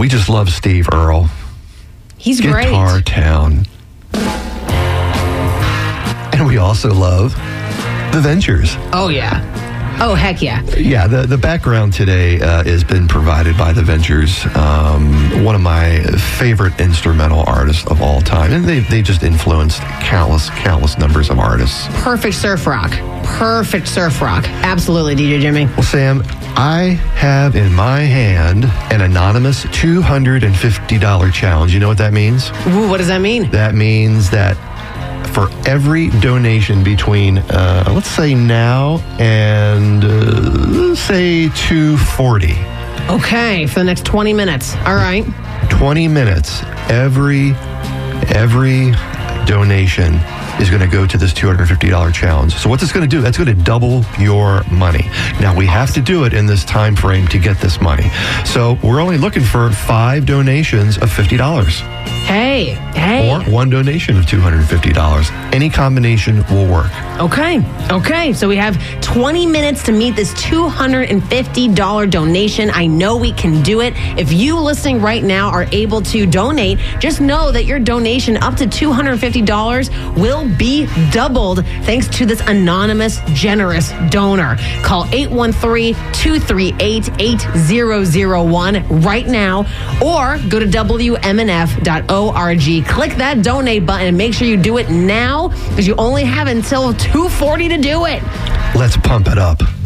We just love Steve Earle. He's great. Guitar Town. And we also love The Ventures. Oh, yeah. Oh, heck yeah. Yeah, the background today has been provided by The Ventures, one of my favorite instrumental artists of all time. And they just influenced countless numbers of artists. Perfect surf rock. Perfect surf rock. Absolutely, DJ Jimmy. Well, Sam, I have in my hand an anonymous $250 challenge. You know what that means? Ooh, what does that mean? That means that for every donation between, let's say now and say 2:40. Okay, for the next 20 minutes. All right. 20 minutes. Every donation is going to go to this $250 challenge. So what's this going to do? That's going to double your money. Now, we have to do it in this time frame to get this money. So we're only looking for 5 donations of $50. Hey. Or 1 donation of $250. Any combination will work. Okay. So we have 20 minutes to meet this $250 donation. I know we can do it. If you listening right now are able to donate, just know that your donation up to $250 will be doubled thanks to this anonymous, generous donor. Call 813-238-8001 right now or go to WMNF.org. Click that donate button and make sure you do it now because you only have until 2:40 to do it. Let's pump it up.